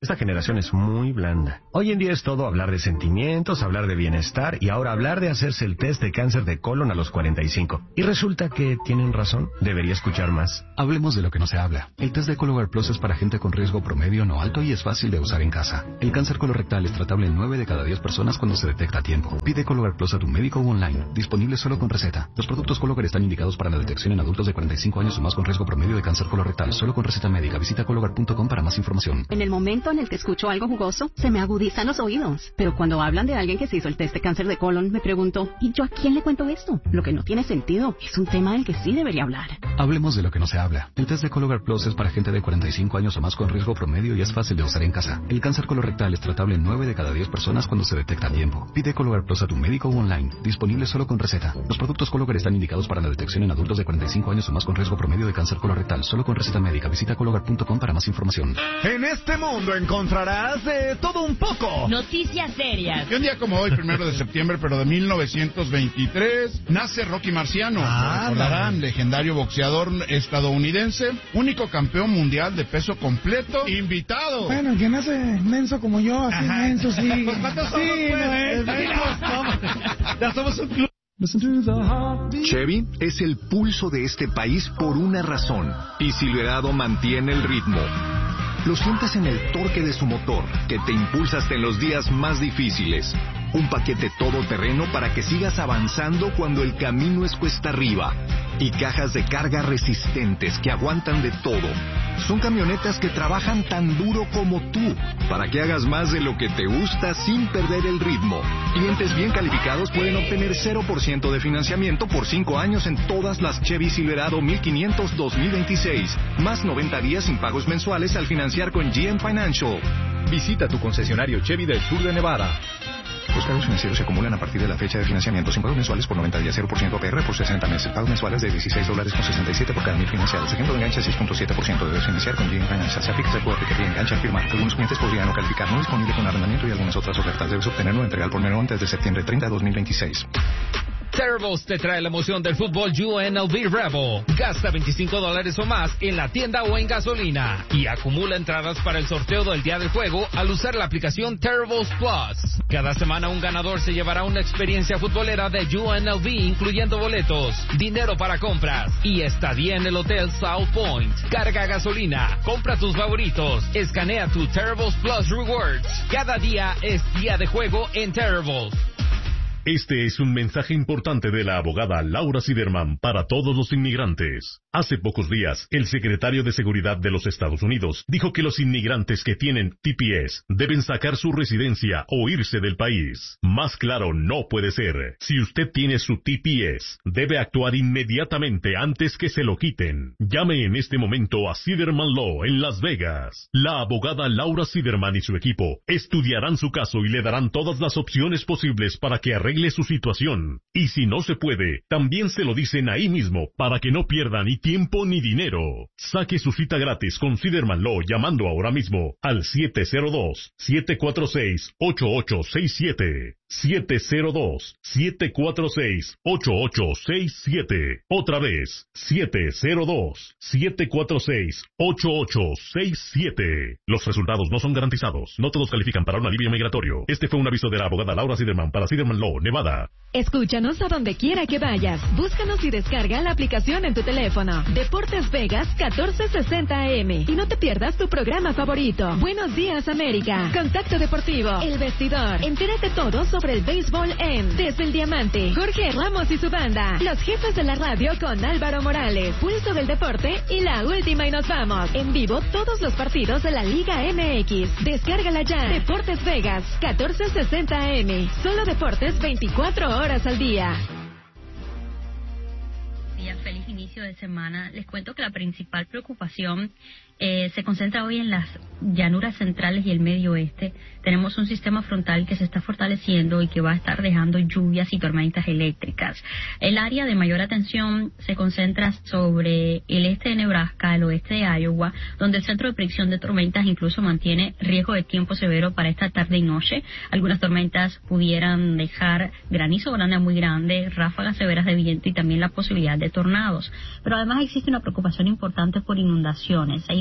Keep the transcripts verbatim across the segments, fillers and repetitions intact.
Esta generación es muy blanda. Hoy en día es todo hablar de sentimientos, hablar de bienestar y ahora hablar de hacerse el test de cáncer de colon a los cuarenta y cinco. Y resulta que tienen razón. Debería escuchar más. Hablemos de lo que no se habla. El test de Cologuard Plus es para gente con riesgo promedio no alto y es fácil de usar en casa. El cáncer colorectal es tratable en nueve de cada diez personas cuando se detecta a tiempo. Pide Cologuard Plus a tu médico o online. Disponible solo con receta. Los productos Cologuard están indicados para la detección en adultos de cuarenta y cinco años o más con riesgo promedio de cáncer colorectal. Solo con receta médica. Visita cologuard punto com para más información. En el momento en el que escucho algo jugoso, se me agudizan los oídos. Pero cuando hablan de alguien que se hizo el test de cáncer de colon, me pregunto, ¿y yo a quién le cuento esto? Lo que no tiene sentido. Es un tema del que sí debería hablar. Hablemos de lo que no se habla. El test de Cologuard Plus es para gente de cuarenta y cinco años o más con riesgo promedio y es fácil de usar en casa. El cáncer colorectal es tratable en nueve de cada diez personas cuando se detecta a tiempo. Pide Cologuard Plus a tu médico o online. Disponible solo con receta. Los productos Cologuard están indicados para la detección en adultos de cuarenta y cinco años o más con riesgo promedio de cáncer colorectal. Solo con receta médica. Visita cologuard punto com para más información. En este mundo encontrarás de todo un poco. Noticias serias. Y un día como hoy, primero de septiembre, pero de mil novecientos veintitrés, nace Rocky Marciano. Ah, Lo recordarán, legendario boxeador estadounidense, único campeón mundial de peso completo, invitado. Bueno, el que nace menso como yo, así Ajá. menso, sí. Pues, ¿cuántos somos, Sí, pues? no es. Ya somos un club. Chevy es el pulso de este país por una razón, y Silverado mantiene el ritmo. Lo sientes en el torque de su motor, que te impulsa hasta en los días más difíciles. Un paquete todoterreno para que sigas avanzando cuando el camino es cuesta arriba. Y cajas de carga resistentes que aguantan de todo. Son camionetas que trabajan tan duro como tú, para que hagas más de lo que te gusta sin perder el ritmo. Clientes bien calificados pueden obtener cero por ciento de financiamiento por cinco años en todas las Chevy Silverado mil quinientos dos mil veintiséis. Más noventa días sin pagos mensuales al financiar con G M Financial. Visita tu concesionario Chevy del sur de Nevada. Los cargos financieros se acumulan a partir de la fecha de financiamiento sin pagos mensuales por noventa días, cero por ciento A P R por sesenta meses. Pagos mensuales de dieciséis dólares con sesenta y siete por cada mil financiados. Ejemplo de enganche seis punto siete por ciento. Debes financiar con G M Financial. Se aplica, se puede aplicar y enganche al firmar. Algunos clientes podrían no calificar. No disponible con arrendamiento y algunas otras ofertas. Debes obtenerlo en entregar por menor antes de septiembre treinta de dos mil veintiséis. Terribles te trae la emoción del fútbol U N L V Rebel. Gasta veinticinco dólares o más en la tienda o en gasolina y acumula entradas para el sorteo del día del juego al usar la aplicación Terribles Plus. Cada semana un ganador se llevará una experiencia futbolera de U N L V, incluyendo boletos, dinero para compras y estadía en el Hotel South Point. Carga gasolina, compra tus favoritos, escanea tu Terribles Plus Rewards. Cada día es día de juego en Terribles. Este es un mensaje importante de la abogada Laura Siderman para todos los inmigrantes. Hace pocos días, el secretario de Seguridad de los Estados Unidos dijo que los inmigrantes que tienen T P S deben sacar su residencia o irse del país. Más claro no puede ser. Si usted tiene su T P S, debe actuar inmediatamente antes que se lo quiten. Llame en este momento a Siderman Law en Las Vegas. La abogada Laura Siderman y su equipo estudiarán su caso y le darán todas las opciones posibles para que arregle su situación. Y si no se puede, también se lo dicen ahí mismo para que no pierda ni tiempo ni dinero. Saque su cita gratis con Siderman Law llamando ahora mismo al siete cero dos, siete cuatro seis, ocho ocho seis siete. siete cero dos, siete cuatro seis, ocho ocho seis siete. Otra vez, siete cero dos, siete cuatro seis, ocho ocho seis siete. Los resultados no son garantizados. No todos califican para un alivio migratorio. Este fue un aviso de la abogada Laura Siderman para Siderman Law, Nevada. Escúchanos a donde quiera que vayas. Búscanos y descarga la aplicación en tu teléfono. Deportes Vegas catorce sesenta A M. Y no te pierdas tu programa favorito. Buenos días, América. Contacto Deportivo. El Vestidor. Entérate todo sobre el béisbol en Desde el Diamante. Jorge Ramos y su banda. Los jefes de la radio con Álvaro Morales. Pulso del Deporte y la última y nos vamos. En vivo todos los partidos de la Liga M X. Descárgala ya. Deportes Vegas catorce sesenta A M. Solo deportes veinticuatro horas al día. Feliz inicio de semana. Les cuento que la principal preocupación eh, se concentra hoy en las llanuras centrales y el medio oeste. Tenemos un sistema frontal que se está fortaleciendo y que va a estar dejando lluvias y tormentas eléctricas. El área de mayor atención se concentra sobre el este de Nebraska, el oeste de Iowa, donde el centro de predicción de tormentas incluso mantiene riesgo de tiempo severo para esta tarde y noche. Algunas tormentas pudieran dejar granizo grande a muy grande, ráfagas severas de viento y también la posibilidad de tornados. Pero además existe una preocupación importante por inundaciones. Hay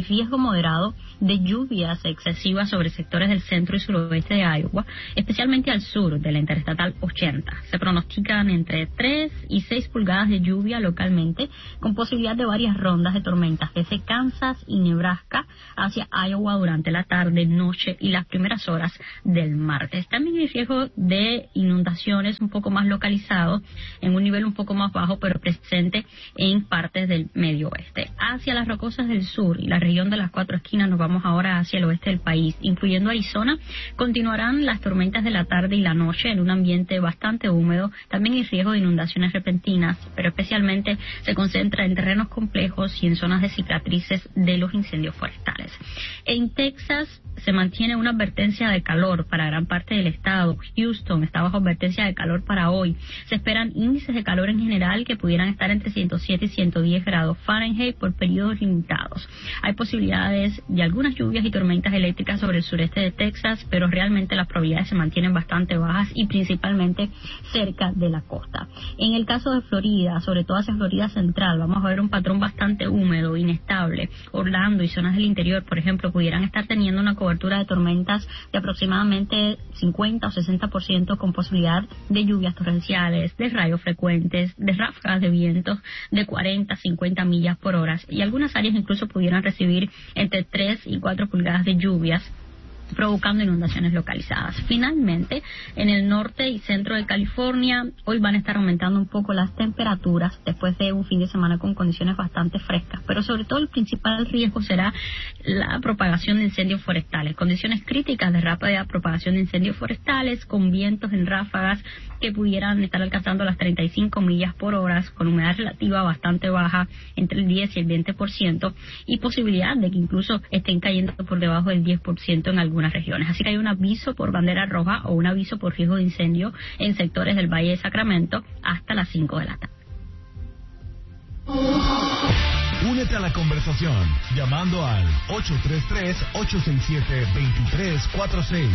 riesgo moderado de lluvias excesivas sobre sectores del centro y suroeste de Iowa, especialmente al sur de la Interestatal ochenta. Se pronostican entre tres y seis pulgadas de lluvia localmente, con posibilidad de varias rondas de tormentas desde Kansas y Nebraska hacia Iowa durante la tarde, noche y las primeras horas del martes. También hay riesgo de inundaciones un poco más localizados, en un nivel un poco más bajo, pero presente en partes del medio oeste. Hacia las rocosas del sur y la región de las Cuatro Esquinas nos vamos ahora hacia el oeste del país, incluyendo Arizona. Continuarán las tormentas de la tarde y la noche en un ambiente bastante húmedo. También hay riesgo de inundaciones repentinas, pero especialmente se concentra en terrenos complejos y en zonas de cicatrices de los incendios forestales. En Texas se mantiene una advertencia de calor para gran parte del estado. Houston está bajo advertencia de calor para hoy. Se esperan índices de calor en general que pudieran estar entre ciento siete y ciento diez grados Fahrenheit por periodos limitados. Hay posibilidades de algunas lluvias y tormentas eléctricas sobre el sureste de Texas, pero realmente las probabilidades se mantienen bastante bajas y principalmente cerca de la costa. En el caso de Florida, sobre todo hacia Florida Central, vamos a ver un patrón bastante húmedo, inestable. Orlando y zonas del interior, por ejemplo, pudieran estar teniendo una cobertura de tormentas de aproximadamente cincuenta o sesenta por ciento, con posibilidad de lluvias torrenciales, de rayos frecuentes, de ráfagas de vientos de cuarenta a cincuenta millas por hora, y algunas áreas incluso pudieran recibir entre tres y cuatro pulgadas de lluvias, provocando inundaciones localizadas. Finalmente, en el norte y centro de California, hoy van a estar aumentando un poco las temperaturas después de un fin de semana con condiciones bastante frescas, pero sobre todo el principal riesgo será la propagación de incendios forestales, condiciones críticas de rápida propagación de incendios forestales con vientos en ráfagas que pudieran estar alcanzando las treinta y cinco millas por hora, con humedad relativa bastante baja, entre el diez y el veinte por ciento, y posibilidad de que incluso estén cayendo por debajo del diez por ciento en algunas regiones. Así que hay un aviso por bandera roja o un aviso por riesgo de incendio en sectores del Valle de Sacramento hasta las cinco de la tarde. Únete a la conversación llamando al ocho tres tres, ocho seis siete, dos tres cuatro seis.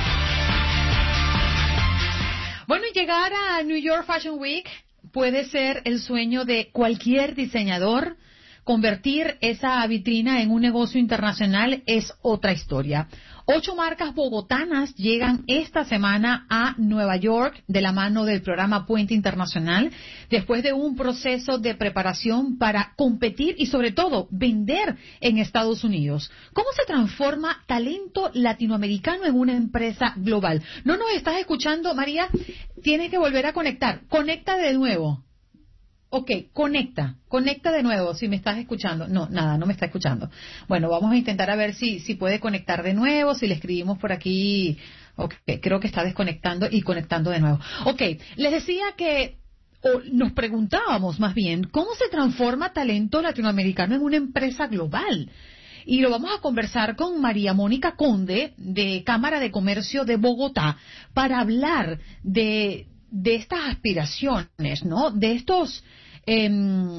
Bueno, y llegar a New York Fashion Week puede ser el sueño de cualquier diseñador. Convertir esa vitrina en un negocio internacional es otra historia. Ocho marcas bogotanas llegan esta semana a Nueva York de la mano del programa Puente Internacional, después de un proceso de preparación para competir y sobre todo vender en Estados Unidos. ¿Cómo se transforma talento latinoamericano en una empresa global? ¿No nos estás escuchando, María? Tienes que volver a conectar. Conecta de nuevo. Ok, conecta, conecta de nuevo, si me estás escuchando. No, nada, no me está escuchando. Bueno, vamos a intentar a ver si, si puede conectar de nuevo, si le escribimos por aquí. Ok, creo que está desconectando y conectando de nuevo. Ok, les decía que, o nos preguntábamos más bien, ¿cómo se transforma talento latinoamericano en una empresa global? Y lo vamos a conversar con María Mónica Conde, de Cámara de Comercio de Bogotá, para hablar de... de estas aspiraciones, ¿no? De estos eh,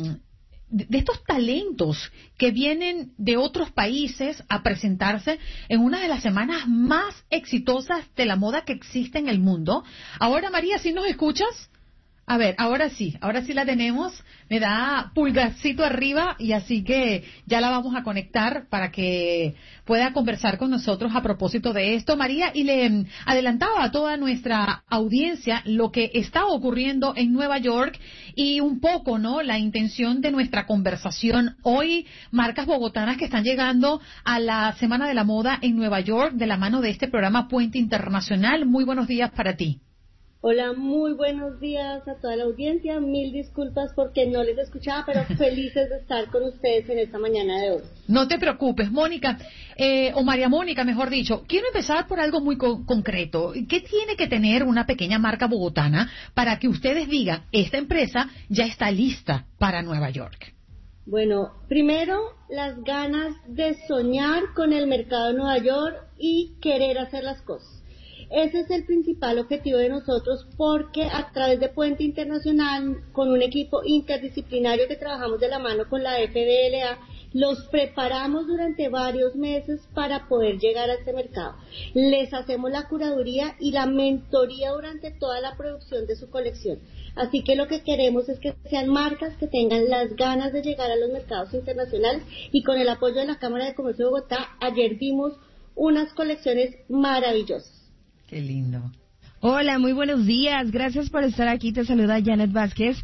de estos talentos que vienen de otros países a presentarse en una de las semanas más exitosas de la moda que existe en el mundo. Ahora, María, ¿sí nos escuchas? A ver, ahora sí, ahora sí la tenemos. Me da pulgarcito arriba y así que ya la vamos a conectar para que pueda conversar con nosotros a propósito de esto, María. Y le adelantaba a toda nuestra audiencia lo que está ocurriendo en Nueva York y un poco, ¿no?, la intención de nuestra conversación. Hoy, marcas bogotanas que están llegando a la Semana de la Moda en Nueva York de la mano de este programa Puente Internacional. Muy buenos días para ti. Hola, muy buenos días a toda la audiencia. Mil disculpas porque no les escuchaba, pero felices de estar con ustedes en esta mañana de hoy. No te preocupes, Mónica, eh, o María Mónica, mejor dicho. Quiero empezar por algo muy co- concreto. ¿Qué tiene que tener una pequeña marca bogotana para que ustedes digan, esta empresa ya está lista para Nueva York? Bueno, primero, las ganas de soñar con el mercado de Nueva York y querer hacer las cosas. Ese es el principal objetivo de nosotros, porque a través de Puente Internacional, con un equipo interdisciplinario que trabajamos de la mano con la F D L A Los preparamos durante varios meses para poder llegar a este mercado. Les hacemos la curaduría y la mentoría durante toda la producción de su colección. Así que lo que queremos es que sean marcas que tengan las ganas de llegar a los mercados internacionales, y con el apoyo de la Cámara de Comercio de Bogotá, ayer vimos unas colecciones maravillosas. Qué lindo. Hola, muy buenos días. Gracias por estar aquí. Te saluda Janet Vázquez.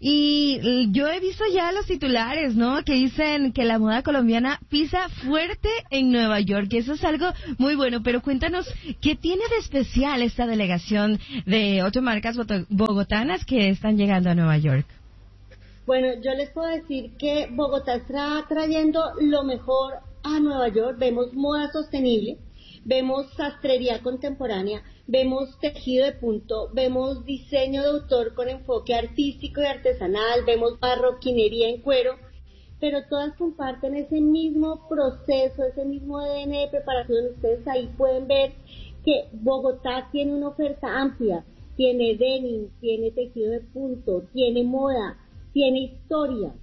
Y yo he visto ya los titulares, ¿no? Que dicen que la moda colombiana pisa fuerte en Nueva York. Y eso es algo muy bueno. Pero cuéntanos, ¿qué tiene de especial esta delegación de ocho marcas bogotanas que están llegando a Nueva York? Bueno, yo les puedo decir que Bogotá está trayendo lo mejor a Nueva York. Vemos moda sostenible, vemos sastrería contemporánea, vemos tejido de punto, vemos diseño de autor con enfoque artístico y artesanal, vemos marroquinería en cuero, pero todas comparten ese mismo proceso, ese mismo A D N de preparación. Ustedes ahí pueden ver que Bogotá tiene una oferta amplia, tiene denim, tiene tejido de punto, tiene moda, tiene historia.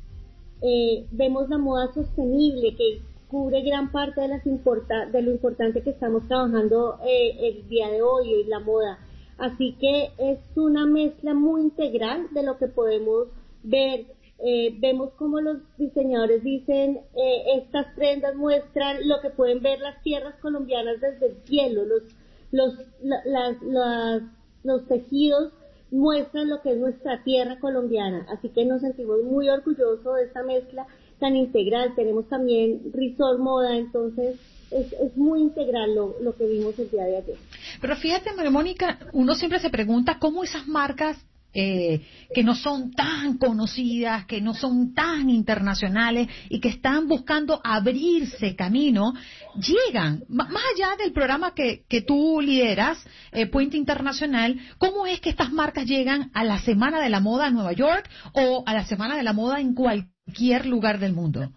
Eh, vemos la moda sostenible que cubre gran parte de, las importa, de lo importante que estamos trabajando eh, el día de hoy, hoy la moda. Así que es una mezcla muy integral de lo que podemos ver. Eh, vemos como los diseñadores dicen, eh, estas prendas muestran lo que pueden ver las tierras colombianas desde el cielo, los, los, la, las, las, los tejidos muestran lo que es nuestra tierra colombiana. Así que nos sentimos muy orgullosos de esta mezcla tan integral. Tenemos también Resort Moda, entonces es, es muy integral lo, lo que vimos el día de ayer. Pero fíjate, María Mónica, uno siempre se pregunta cómo esas marcas eh, que no son tan conocidas, que no son tan internacionales y que están buscando abrirse camino, llegan, más allá del programa que, que tú lideras, eh, Puente Internacional, ¿cómo es que estas marcas llegan a la Semana de la Moda en Nueva York o a la Semana de la Moda en cualquier cualquier lugar del mundo?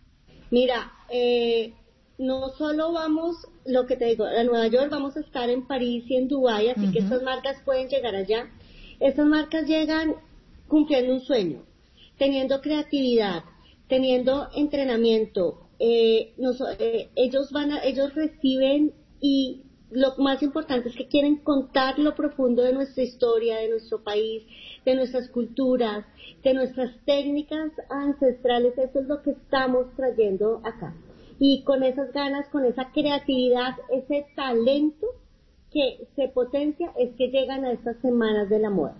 Mira, eh, no solo vamos, lo que te digo, a Nueva York, vamos a estar en París y en Dubái, así uh-huh. que estas marcas pueden llegar allá. Estas marcas llegan cumpliendo un sueño, teniendo creatividad, teniendo entrenamiento. Eh, nos, eh, ellos van a, ellos reciben, y lo más importante es que quieren contar lo profundo de nuestra historia, de nuestro país, de nuestras culturas, de nuestras técnicas ancestrales. Eso es lo que estamos trayendo acá. Y con esas ganas, con esa creatividad, ese talento que se potencia, es que llegan a estas semanas de la moda.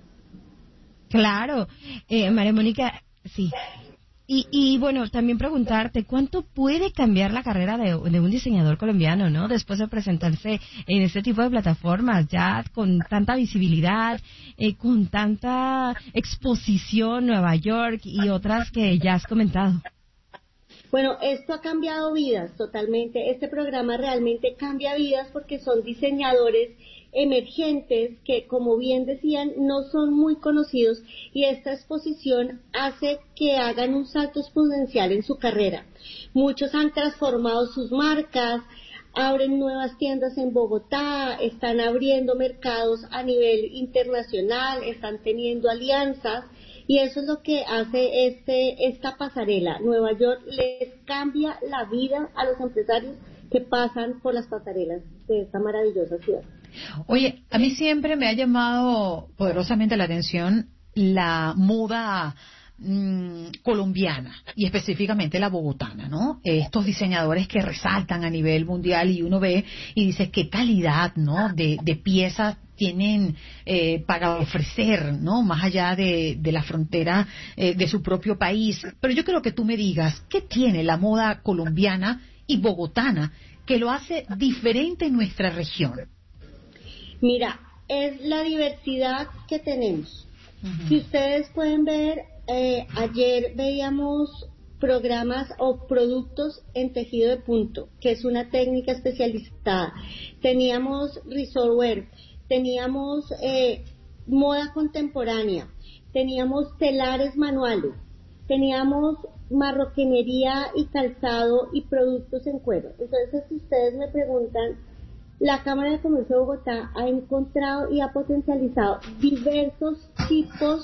Claro. Eh, María Mónica, sí. Y, y bueno, también preguntarte, ¿cuánto puede cambiar la carrera de, de un diseñador colombiano, ¿no? Después de presentarse en este tipo de plataformas, ya con tanta visibilidad, eh, con tanta exposición, Nueva York y otras que ya has comentado. Bueno, esto ha cambiado vidas totalmente. Este programa realmente cambia vidas porque son diseñadores emergentes que, como bien decían, no son muy conocidos, y esta exposición hace que hagan un salto exponencial en su carrera. Muchos han transformado sus marcas, abren nuevas tiendas en Bogotá, están abriendo mercados a nivel internacional, están teniendo alianzas, y eso es lo que hace este esta pasarela. Nueva York les cambia la vida a los empresarios que pasan por las pasarelas de esta maravillosa ciudad. Oye, a mí siempre me ha llamado poderosamente la atención la moda mmm, colombiana y específicamente la bogotana, ¿no? Estos diseñadores que resaltan a nivel mundial y uno ve y dice qué calidad, ¿no? De, de piezas tienen eh, para ofrecer, ¿no? Más allá de, de la frontera eh, de su propio país. Pero yo quiero que tú me digas, ¿qué tiene la moda colombiana y bogotana que lo hace diferente en nuestra región? Mira, es la diversidad que tenemos. Uh-huh. Si ustedes pueden ver, eh, ayer veíamos programas o productos en tejido de punto, que es una técnica especializada. Teníamos resort wear, teníamos eh, moda contemporánea, teníamos telares manuales, teníamos marroquinería y calzado y productos en cuero. Entonces, si ustedes me preguntan, la Cámara de Comercio de Bogotá ha encontrado y ha potencializado diversos tipos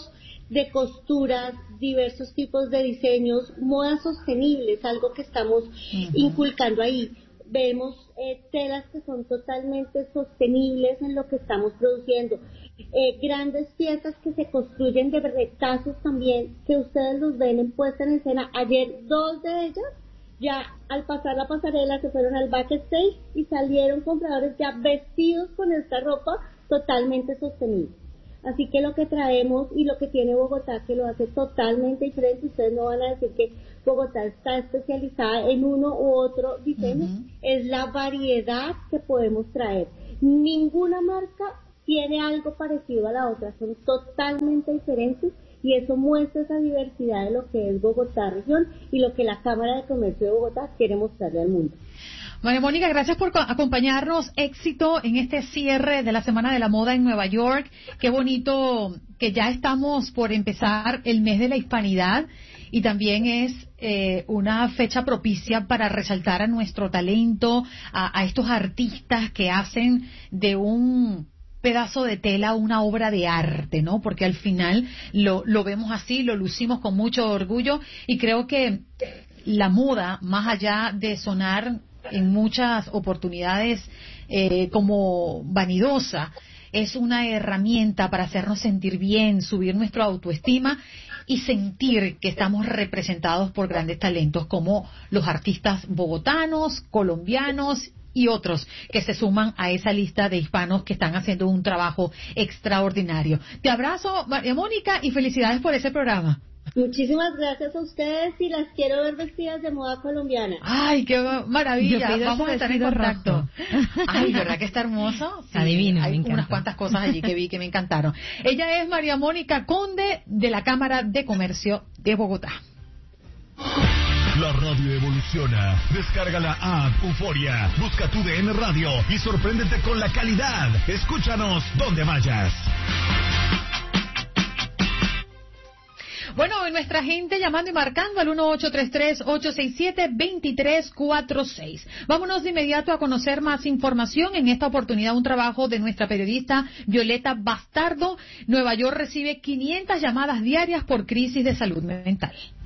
de costuras, diversos tipos de diseños, moda sostenible, es algo que estamos uh-huh. inculcando ahí. Vemos eh, telas que son totalmente sostenibles en lo que estamos produciendo. Eh, grandes piezas que se construyen de retazos también, que ustedes los ven en puesta en escena. Ayer dos de ellas, ya al pasar la pasarela, se fueron al backstage y salieron compradores ya vestidos con esta ropa totalmente sostenible. Así que lo que traemos y lo que tiene Bogotá, que lo hace totalmente diferente, ustedes no van a decir que Bogotá está especializada en uno u otro diseño, uh-huh. es la variedad que podemos traer. Ninguna marca tiene algo parecido a la otra, son totalmente diferentes y eso muestra esa diversidad de lo que es Bogotá región y lo que la Cámara de Comercio de Bogotá quiere mostrarle al mundo. María Mónica, gracias por acompañarnos. Éxito en este cierre de la Semana de la Moda en Nueva York. Qué bonito que ya estamos por empezar el mes de la hispanidad y también es eh, una fecha propicia para resaltar a nuestro talento, a, a estos artistas que hacen de un pedazo de tela una obra de arte, ¿no? Porque al final lo, lo vemos así, lo lucimos con mucho orgullo y creo que la moda, más allá de sonar en muchas oportunidades eh, como vanidosa, es una herramienta para hacernos sentir bien, subir nuestra autoestima y sentir que estamos representados por grandes talentos como los artistas bogotanos, colombianos y otros que se suman a esa lista de hispanos que están haciendo un trabajo extraordinario. Te abrazo, María Mónica, y felicidades por ese programa. Muchísimas gracias a ustedes y las quiero ver vestidas de moda colombiana. Ay, qué maravilla. Vamos a estar en contacto. Rojo. Ay, ¿verdad que está hermoso? Sí, adivino, hay me encanta. Unas cuantas cosas allí que vi que me encantaron. Ella es María Mónica Conde de la Cámara de Comercio de Bogotá. La radio evoluciona. Descarga la app Euforia. Busca tu D N Radio y sorpréndete con la calidad. Escúchanos donde vayas. Bueno, nuestra gente llamando y marcando al uno ocho tres tres, ocho seis siete, dos tres cuatro seis. Vámonos de inmediato a conocer más información. En esta oportunidad, un trabajo de nuestra periodista Violeta Bastardo. Nueva York recibe quinientas llamadas diarias por crisis de salud mental.